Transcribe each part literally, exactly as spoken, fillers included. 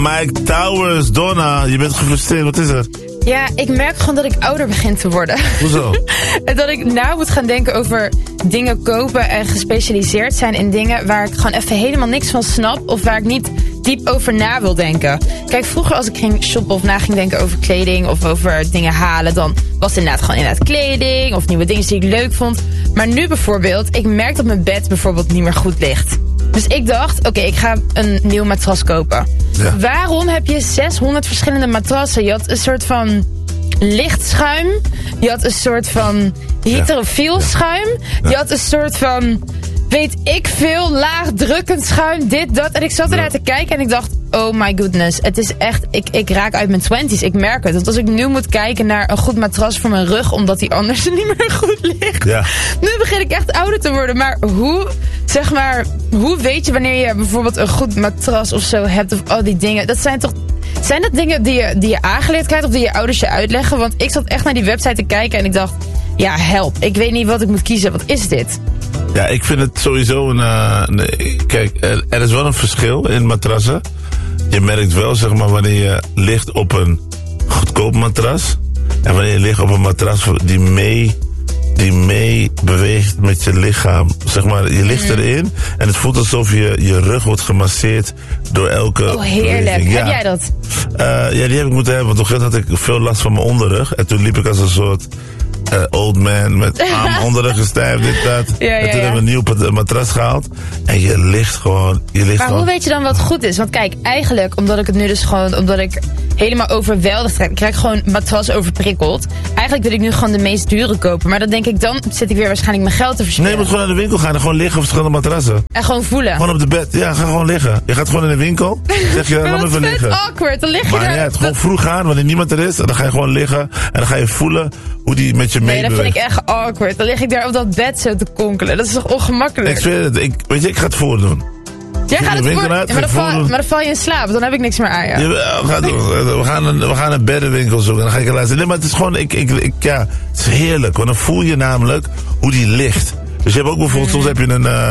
Mike Towers, Donna, je bent gefrustreerd, wat is er? Ja, ik merk gewoon dat ik ouder begin te worden. Hoezo? En dat ik na moet gaan denken over dingen kopen en gespecialiseerd zijn in dingen waar ik gewoon even helemaal niks van snap. Of waar ik niet diep over na wil denken. Kijk, vroeger als ik ging shoppen of na ging denken over kleding of over dingen halen, dan was het inderdaad gewoon inderdaad kleding of nieuwe dingen die ik leuk vond. Maar nu bijvoorbeeld, ik merk dat mijn bed bijvoorbeeld niet meer goed ligt. Dus ik dacht, oké, okay, ik ga een nieuw matras kopen. Ja. Waarom heb je zeshonderd verschillende matrassen? Je had een soort van lichtschuim. Je had een soort van heterofiel ja. schuim. Ja. Je had een soort van, weet ik veel, laagdrukkend schuim. Dit, dat. En ik zat ernaar ja. te kijken en ik dacht, oh my goodness. Het is echt, ik, ik raak uit mijn twinties. Ik merk het. Want als ik nu moet kijken naar een goed matras voor mijn rug, omdat die anders niet meer goed ligt. Ja. Nu begin ik echt ouder te worden. Maar hoe, zeg maar, hoe weet je wanneer je bijvoorbeeld een goed matras of zo hebt? Of al die dingen. Dat zijn toch, zijn dat dingen die je, die je aangeleerd krijgt of die je ouders je uitleggen? Want ik zat echt naar die website te kijken en ik dacht, ja, help. Ik weet niet wat ik moet kiezen. Wat is dit? Ja, ik vind het sowieso een... Uh, nee, kijk, er, er is wel een verschil in matrassen. Je merkt wel, zeg maar, wanneer je ligt op een goedkoop matras en wanneer je ligt op een matras die mee, die mee beweegt met je lichaam. Zeg maar, je ligt mm. erin en het voelt alsof je, je rug wordt gemasseerd door elke Oh, heerlijk. beweging. Ja. Heb jij dat? Uh, ja, die heb ik moeten hebben, want op een gegeven moment had ik veel last van mijn onderrug. En toen liep ik als een soort uh, old man met arm onderrug gestijfd, dit, dat. Ja, ja, en toen ja. hebben we een nieuw matras gehaald. En je ligt gewoon... Je ligt maar gewoon... hoe weet je dan wat goed is? Want kijk, eigenlijk, omdat ik het nu dus gewoon... Omdat ik helemaal overweldigd raak. Ik krijg gewoon matras overprikkeld. Eigenlijk wil ik nu gewoon de meest dure kopen. Maar dan denk ik, dan zit ik weer waarschijnlijk mijn geld te verspillen. Nee, je moet gewoon naar de winkel gaan en gewoon liggen op verschillende matrassen. En gewoon voelen. Gewoon op de bed. Ja, ga gewoon liggen. Je gaat gewoon in de winkel. Zeg je, laat me even liggen. Dat is awkward. Dan lig je maar daar. Maar ja, het gewoon vroeg gaan, wanneer niemand er is. En dan ga je gewoon liggen. En dan ga je voelen hoe die met je mee Nee, dat vind ik echt awkward. Dan lig ik daar op dat bed zo te konkelen. Dat is toch ongemakkelijk? Ik zweer het. Ik, weet je, ik ga het voordoen. Jij gaat het voor... uit, ja, maar, dan val, maar dan val je in slaap. Dan heb ik niks meer aan je. Ja, we, gaan, we, gaan een, we gaan een beddenwinkel zoeken. En dan ga ik er luisteren. Nee, maar het is gewoon... Ik, ik, ik, ja, het is heerlijk. Want dan voel je namelijk hoe die ligt. Dus je hebt ook bijvoorbeeld... Mm. Soms heb je een... Uh,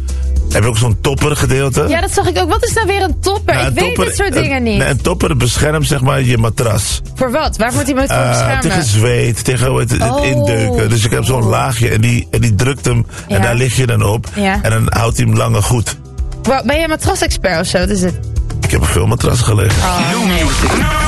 heb je ook zo'n topper gedeelte. Ja, dat zag ik ook. Wat is nou weer een topper? Nou, ik een weet topper, dit soort een, dingen niet. Nee, een topper beschermt zeg maar je matras. Voor wat? Waar moet hij me voor uh, beschermen? Tegen zweet, tegen het, het oh. indeuken. Dus ik heb zo'n laagje en die, en die drukt hem. Ja. En daar lig je dan op. Ja. En dan houdt hij hem langer goed. Wow, ben je een matrasexpert of zo? Wat is het? Ik heb op veel matrassen gelegen. Oh, nee.